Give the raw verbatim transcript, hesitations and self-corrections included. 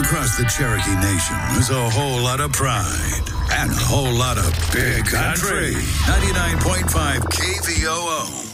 across the Cherokee Nation, there's a whole lot of pride and a whole lot of big country. ninety-nine point five K V O O.